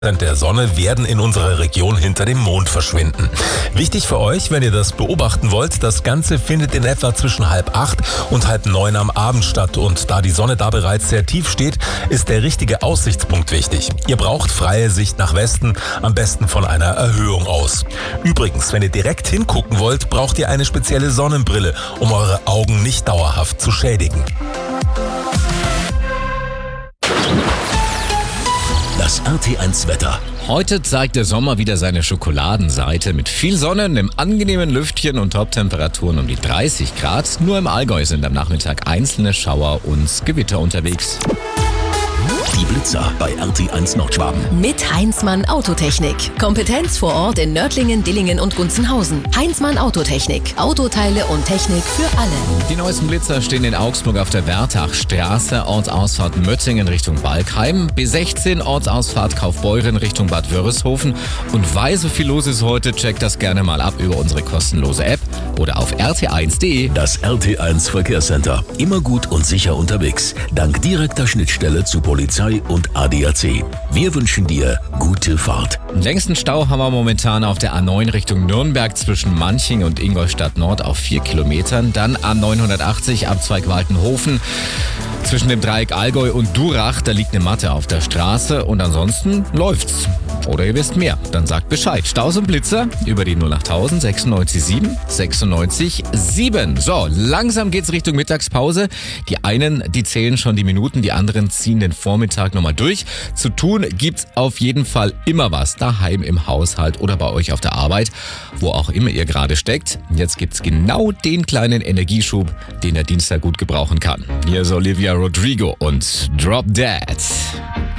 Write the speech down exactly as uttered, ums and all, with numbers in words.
der Sonne werden in unserer Region hinter dem Mond verschwinden. Wichtig für euch, wenn ihr das beobachten wollt, das Ganze findet in etwa zwischen halb acht und halb neun am Abend statt und da die Sonne da bereits sehr tief steht, ist der richtige Aussichtspunkt wichtig. Ihr braucht freie Sicht nach Westen, am besten von einer Erhöhung aus. Übrigens, wenn ihr direkt hingucken wollt, braucht ihr eine spezielle Sonnenbrille, um eure Augen nicht dauerhaft zu schädigen. Das R T eins Wetter. Heute zeigt der Sommer wieder seine Schokoladenseite mit viel Sonne, einem angenehmen Lüftchen und Toptemperaturen um die dreißig Grad. Nur im Allgäu sind am Nachmittag einzelne Schauer und Gewitter unterwegs. Die Blitzer bei R T eins Nordschwaben. Mit Heinzmann Autotechnik. Kompetenz vor Ort in Nördlingen, Dillingen und Gunzenhausen. Heinzmann Autotechnik. Autoteile und Technik für alle. Die neuesten Blitzer stehen in Augsburg auf der Wertachstraße, Ortsausfahrt Mötzingen Richtung Balkheim, B sechzehn Ortsausfahrt Kaufbeuren Richtung Bad Wörishofen. Und weil so viel los ist heute, checkt das gerne mal ab über unsere kostenlose App oder auf r t eins punkt d e. Das R T eins Verkehrscenter. Immer gut und sicher unterwegs. Dank direkter Schnittstelle zu Polizei und A D A C. Wir wünschen dir gute Fahrt. Den längsten Stau haben wir momentan auf der A neun Richtung Nürnberg zwischen Manching und Ingolstadt Nord auf vier Kilometern. Dann A neunhundertachtzig Abzweig Waltenhofen. Zwischen dem Dreieck Allgäu und Durach, da liegt eine Matte auf der Straße und ansonsten läuft's. Oder ihr wisst mehr, dann sagt Bescheid. Staus und Blitzer über die null achttausend sechsundneunzig sieben sechsundneunzig sieben. So, langsam geht's Richtung Mittagspause. Die einen, die zählen schon die Minuten, die anderen ziehen den Vormittag nochmal durch. Zu tun gibt's auf jeden Fall immer was. Daheim, im Haushalt oder bei euch auf der Arbeit, wo auch immer ihr gerade steckt. Jetzt gibt's genau den kleinen Energieschub, den der Dienstag gut gebrauchen kann. Hier ist Olivia Rodrigo und Drop Dead.